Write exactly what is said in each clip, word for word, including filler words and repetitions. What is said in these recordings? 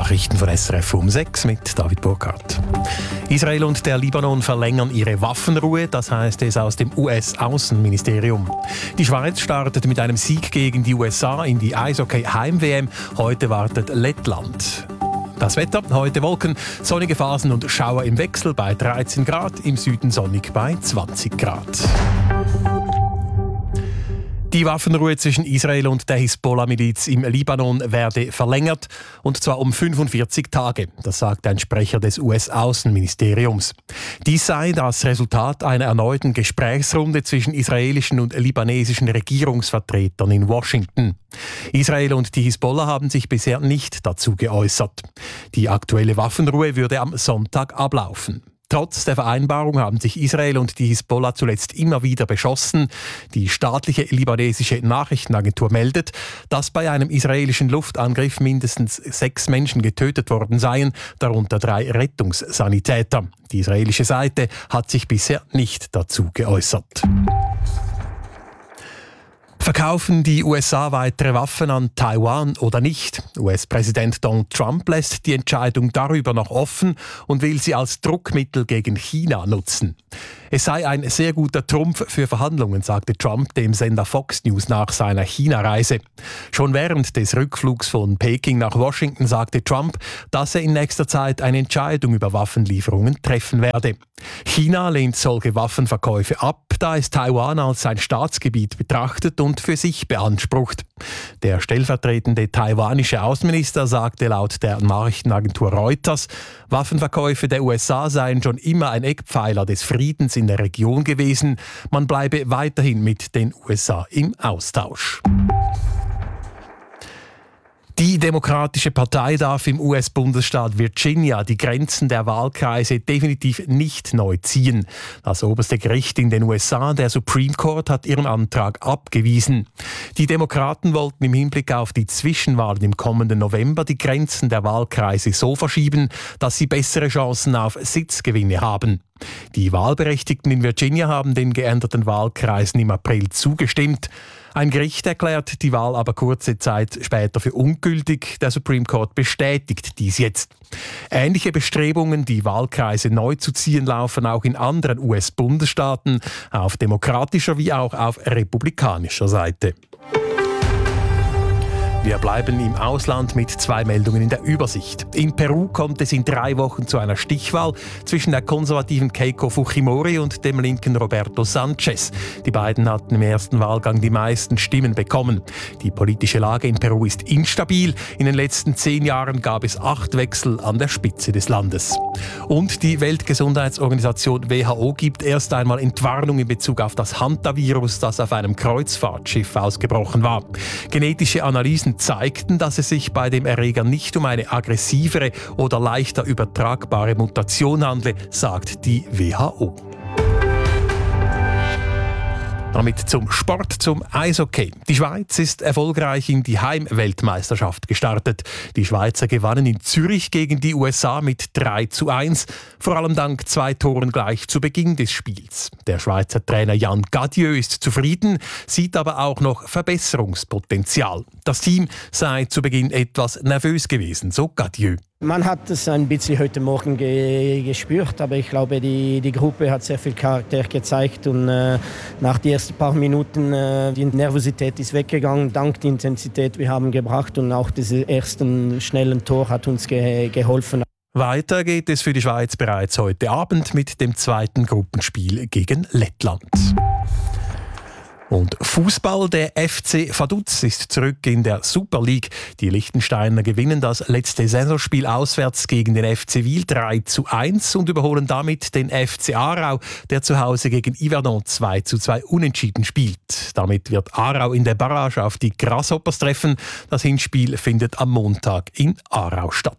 Nachrichten von S R F um sechs mit David Burkhardt. Israel und der Libanon verlängern ihre Waffenruhe, das heißt es aus dem U S-Außenministerium. Die Schweiz startet mit einem Sieg gegen die U S A in die Eishockey-Heim-W M. Heute wartet Lettland. Das Wetter, heute Wolken, sonnige Phasen und Schauer im Wechsel bei dreizehn Grad, im Süden sonnig bei zwanzig Grad. Die Waffenruhe zwischen Israel und der Hisbollah-Miliz im Libanon werde verlängert, und zwar um fünfundvierzig Tage. Das sagt ein Sprecher des U S-Außenministeriums. Dies sei das Resultat einer erneuten Gesprächsrunde zwischen israelischen und libanesischen Regierungsvertretern in Washington. Israel und die Hisbollah haben sich bisher nicht dazu geäußert. Die aktuelle Waffenruhe würde am Sonntag ablaufen. Trotz der Vereinbarung haben sich Israel und die Hisbollah zuletzt immer wieder beschossen. Die staatliche libanesische Nachrichtenagentur meldet, dass bei einem israelischen Luftangriff mindestens sechs Menschen getötet worden seien, darunter drei Rettungssanitäter. Die israelische Seite hat sich bisher nicht dazu geäußert. Verkaufen die U S A weitere Waffen an Taiwan oder nicht? U S-Präsident Donald Trump lässt die Entscheidung darüber noch offen und will sie als Druckmittel gegen China nutzen. Es sei ein sehr guter Trumpf für Verhandlungen, sagte Trump dem Sender Fox News nach seiner China-Reise. Schon während des Rückflugs von Peking nach Washington sagte Trump, dass er in nächster Zeit eine Entscheidung über Waffenlieferungen treffen werde. China lehnt solche Waffenverkäufe ab, da es Taiwan als sein Staatsgebiet betrachtet und für sich beansprucht. Der stellvertretende taiwanische Außenminister sagte laut der Nachrichtenagentur Reuters, Waffenverkäufe der U S A seien schon immer ein Eckpfeiler des Friedens in der Region gewesen. Man bleibe weiterhin mit den U S A im Austausch. Die Demokratische Partei darf im U S-Bundesstaat Virginia die Grenzen der Wahlkreise definitiv nicht neu ziehen. Das oberste Gericht in den U S A, der Supreme Court, hat ihren Antrag abgewiesen. Die Demokraten wollten im Hinblick auf die Zwischenwahlen im kommenden November die Grenzen der Wahlkreise so verschieben, dass sie bessere Chancen auf Sitzgewinne haben. Die Wahlberechtigten in Virginia haben den geänderten Wahlkreisen im April zugestimmt. Ein Gericht erklärt die Wahl aber kurze Zeit später für ungültig. Der Supreme Court bestätigt dies jetzt. Ähnliche Bestrebungen, die Wahlkreise neu zu ziehen, laufen auch in anderen U S-Bundesstaaten, auf demokratischer wie auch auf republikanischer Seite. Wir bleiben im Ausland mit zwei Meldungen in der Übersicht. In Peru kommt es in drei Wochen zu einer Stichwahl zwischen der konservativen Keiko Fujimori und dem linken Roberto Sanchez. Die beiden hatten im ersten Wahlgang die meisten Stimmen bekommen. Die politische Lage in Peru ist instabil. In den letzten zehn Jahren gab es acht Wechsel an der Spitze des Landes. Und die Weltgesundheitsorganisation W H O gibt erst einmal Entwarnung in Bezug auf das Hantavirus, das auf einem Kreuzfahrtschiff ausgebrochen war. Genetische Analysen zeigten, dass es sich bei dem Erreger nicht um eine aggressivere oder leichter übertragbare Mutation handle, sagt die W H O. Damit zum Sport, zum Eishockey. Die Schweiz ist erfolgreich in die Heimweltmeisterschaft gestartet. Die Schweizer gewannen in Zürich gegen die U S A mit drei zu eins, vor allem dank zwei Toren gleich zu Beginn des Spiels. Der Schweizer Trainer Jan Gadieu ist zufrieden, sieht aber auch noch Verbesserungspotenzial. Das Team sei zu Beginn etwas nervös gewesen, so Gadieu. Man hat es ein bisschen heute Morgen ge- gespürt, aber ich glaube, die, die Gruppe hat sehr viel Charakter gezeigt und äh, nach den ersten paar Minuten äh, die Nervosität ist weggegangen, dank der Intensität, wir haben gebracht und auch dieses ersten schnellen Tor hat uns ge- geholfen. Weiter geht es für die Schweiz bereits heute Abend mit dem zweiten Gruppenspiel gegen Lettland. Und Fußball, der F C Vaduz ist zurück in der Super League. Die Liechtensteiner gewinnen das letzte Saisonspiel auswärts gegen den F C Wil drei zu eins und überholen damit den F C Aarau, der zu Hause gegen Yverdon zwei zu zwei unentschieden spielt. Damit wird Aarau in der Barrage auf die Grasshoppers treffen. Das Hinspiel findet am Montag in Aarau statt.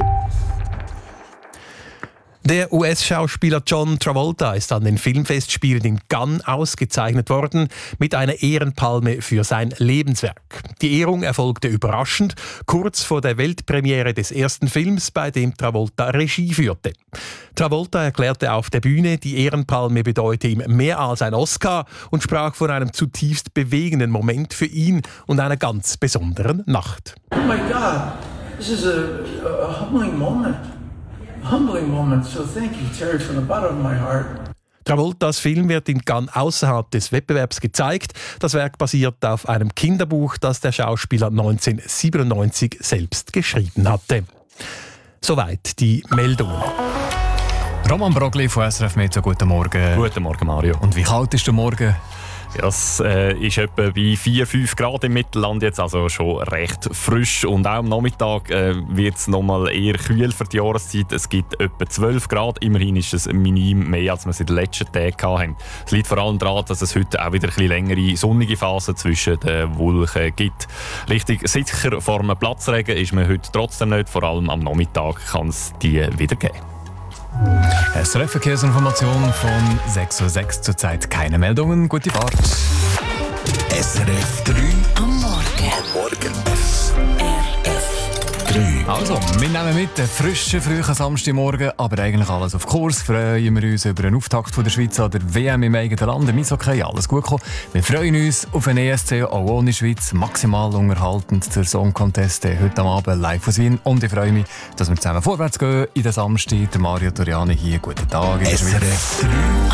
Der U S-Schauspieler John Travolta ist an den Filmfestspielen in Cannes ausgezeichnet worden mit einer Ehrenpalme für sein Lebenswerk. Die Ehrung erfolgte überraschend, kurz vor der Weltpremiere des ersten Films, bei dem Travolta Regie führte. Travolta erklärte auf der Bühne, die Ehrenpalme bedeute ihm mehr als ein Oscar und sprach von einem zutiefst bewegenden Moment für ihn und einer ganz besonderen Nacht. Oh my God! this is a, a humbling moment. A humbling moment. So thank you, Terry, from the bottom of my heart. Travoltas Film wird in Cannes außerhalb des Wettbewerbs gezeigt. Das Werk basiert auf einem Kinderbuch, das der Schauspieler neunzehnhundertsiebenundneunzig selbst geschrieben hatte. Soweit die Meldungen. Roman Brogli von S R F Meteo, guten Morgen. Guten Morgen, Mario. Und wie kalt ist der Morgen? Ja, es äh, ist etwa bei vier, fünf Grad im Mittelland jetzt, also schon recht frisch. Und auch am Nachmittag äh, wird es noch mal eher kühl für die Jahreszeit. Es gibt etwa zwölf Grad. Immerhin ist es minim mehr, als wir es in den letzten Tagen hatten. Es liegt vor allem daran, dass es heute auch wieder ein bisschen längere sonnige Phasen zwischen den Wolken gibt. Richtig sicher vor einem Platzregen ist man heute trotzdem nicht. Vor allem am Nachmittag kann es die wieder geben. S R F-Verkehrsinformation von sechs Uhr sechs, zurzeit keine Meldungen. Gute Fahrt. S R F drei am Morgen. Am Morgen. S R F drei. Also, wir nehmen mit den frischen, frühen Samstagmorgen, aber eigentlich alles auf Kurs. Freuen wir uns über einen Auftakt von der Schweiz an der W M im eigenen Land. Im Eishockey, alles gut gekommen. Wir freuen uns auf einen E S C, auch ohne Schweiz. Maximal unterhaltend der Song Contest heute am Abend live aus Wien. Und ich freue mich, dass wir zusammen vorwärts gehen in den Samstag. Der Mario Toriani hier. Guten Tag in der Schweiz. S R F drei.